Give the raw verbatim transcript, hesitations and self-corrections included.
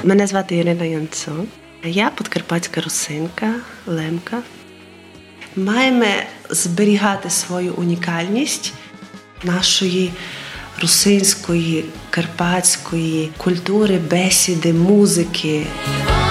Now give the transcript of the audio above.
Мене звати Ірина Янцо. Я подкарпатська русинка, лемка. Маємо зберігати свою унікальність нашої русинської, карпатської культури, бесіди, музики.